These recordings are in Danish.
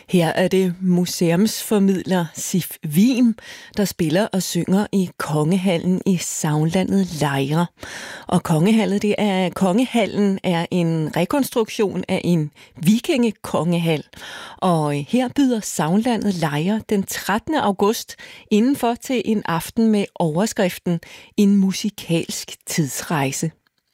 Her er det museumsformidler Sif Wim, der spiller og synger i Kongehallen i Sagnlandet Lejre. Og Kongehallen er en rekonstruktion af en vikingekongehal. Og her byder Sagnlandet Lejre den 13. august indenfor til en aften med overskriften En musikalsk tidsrejse.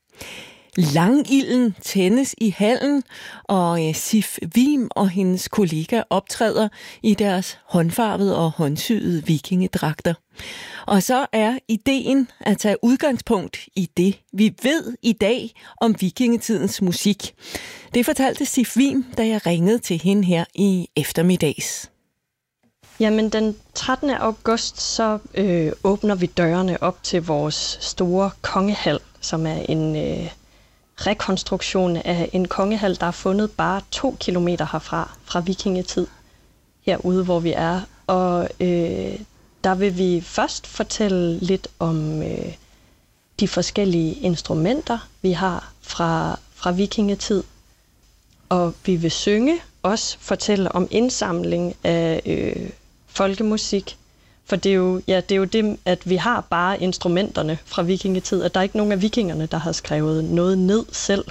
Langilden tændes i hallen, og Sif Wim og hendes kollega optræder i deres håndfarvede og håndsyede vikingedragter. Og så er ideen at tage udgangspunkt i det, vi ved i dag om vikingetidens musik. Det fortalte Sif Wim, da jeg ringede til hende her i eftermiddags. Jamen, den 13. august, så åbner vi dørene op til vores store kongehal, som er en rekonstruktion af en kongehal, der er fundet bare 2 kilometer herfra, fra vikingetid, herude hvor vi er. Og der vil vi først fortælle lidt om de forskellige instrumenter, vi har fra vikingetid. Og vi vil synge, også fortælle om indsamling af folkemusik. For det er jo det, at vi har bare instrumenterne fra vikingetid, at der er ikke nogen af vikingerne, der har skrevet noget ned selv.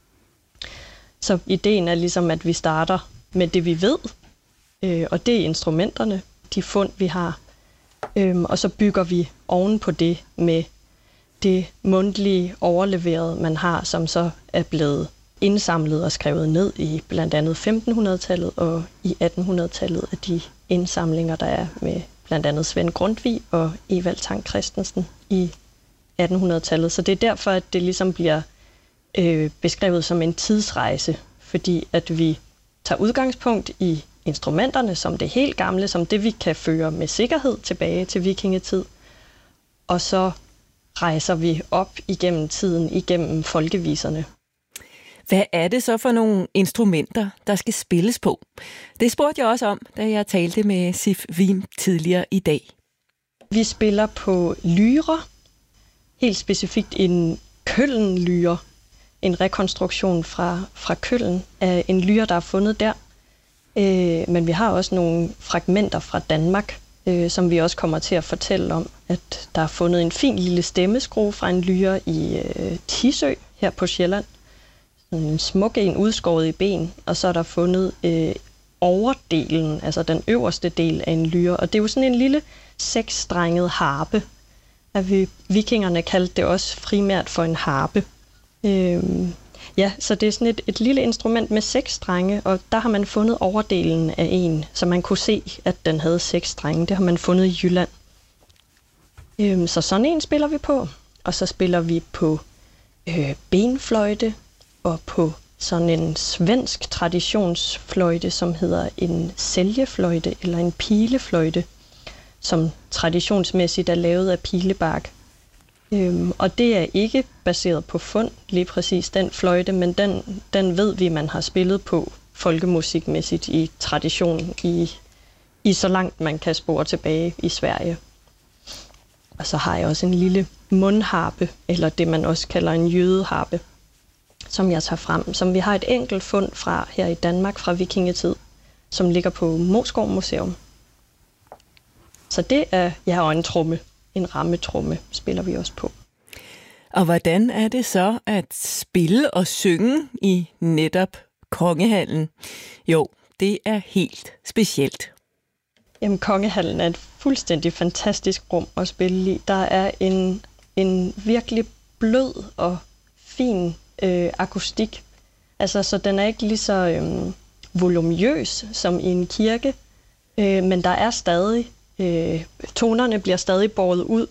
Så ideen er ligesom, at vi starter med det, vi ved, og det er instrumenterne, de fund, vi har. Og så bygger vi oven på det med det mundtlige overleverede, man har, som så er blevet indsamlet og skrevet ned i blandt andet 1500-tallet og i 1800-tallet af de indsamlinger, der er med blandt andet Svend Grundtvig og Evald Tang Christensen i 1800-tallet. Så det er derfor, at det ligesom bliver beskrevet som en tidsrejse, fordi at vi tager udgangspunkt i instrumenterne som det helt gamle, som det vi kan føre med sikkerhed tilbage til vikingetid, og så rejser vi op igennem tiden, igennem folkeviserne. Hvad er det så for nogle instrumenter, der skal spilles på? Det spurgte jeg også om, da jeg talte med Sif Wim tidligere i dag. Vi spiller på lyrer, helt specifikt en Køln-lyre, en rekonstruktion fra Køln af en lyre, der er fundet der. Men vi har også nogle fragmenter fra Danmark, som vi også kommer til at fortælle om, at der er fundet en fin lille stemmeskrue fra en lyre i Tisø her på Sjælland. En smuk en udskåret i ben, og så er der fundet overdelen, altså den øverste del af en lyre. Og det er jo sådan en lille 6-strenget harpe. Vikingerne kaldte det også primært for en harpe. Så det er sådan et lille instrument med 6 strenge, og der har man fundet overdelen af en, så man kunne se, at den havde 6 strenge. Det har man fundet i Jylland. Så sådan en spiller vi på, og så spiller vi på benfløjte, og på sådan en svensk traditionsfløjte, som hedder en sæljefløjte eller en pilefløjte, som traditionsmæssigt er lavet af pilebark. Og det er ikke baseret på fund, lige præcis den fløjte, men den ved vi, man har spillet på folkemusikmæssigt i tradition i så langt man kan spore tilbage i Sverige. Og så har jeg også en lille mundharpe, eller det man også kalder en jødeharpe, som jeg tager frem, som vi har et enkelt fund fra her i Danmark fra vikingetid, som ligger på Moesgaard Museum. Så det er, og en tromme, en rammetromme spiller vi også på. Og hvordan er det så at spille og synge i netop Kongehallen? Jo, det er helt specielt. Jamen, Kongehallen er et fuldstændig fantastisk rum at spille i. Der er en virkelig blød og fin akustik. Altså, så den er ikke lige så voluminøs som i en kirke, men der er stadig, tonerne bliver stadig båret ud.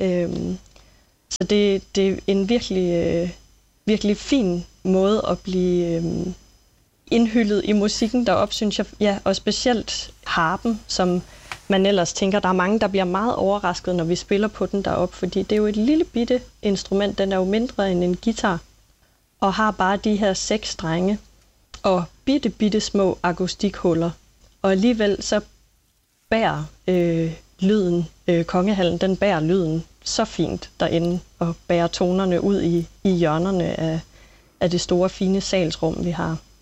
Så det er en virkelig fin måde at blive indhyllet i musikken deroppe, synes jeg. Ja, og specielt harpen, som man ellers tænker, der er mange, der bliver meget overrasket, når vi spiller på den deroppe, fordi det er jo et lille bitte instrument, den er jo mindre end en guitar, og har bare de her 6 strenge og bitte små akustikhuller. Og alligevel så bærer lyden, Kongehallen, den bærer lyden så fint derinde, og bærer tonerne ud i hjørnerne af det store, fine salsrum, vi har.